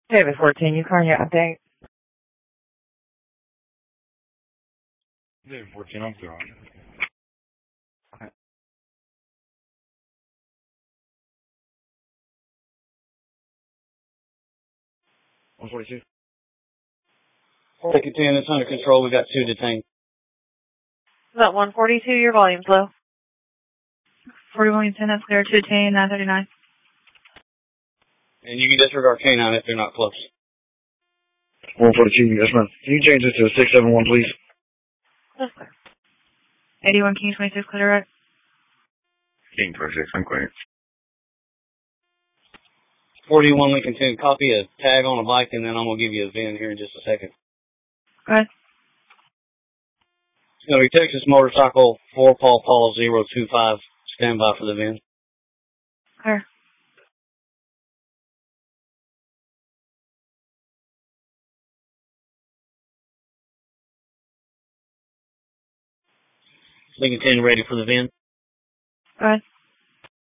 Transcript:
David 14, you calling your update? David 14, I'm through. Okay. 142. Take it 10, it's under control. We got 2 detained. About 142, your volume's low. 4110, that's clear. 2 detain, 939. And you can disregard K9 if they're not close. 142, yes ma'am. Can you change this to 671, please? That's clear. 81 King 26, clear right. King 26, I'm clear. 41 Lincoln 10, copy a tag on a bike, and then I'm going to give you a VIN here in just a second. Go ahead. It's going to be Texas Motorcycle 4 Paul Paulo 025. Stand by for the VIN. Clear. Lincoln 10 ready for the VIN. Go ahead.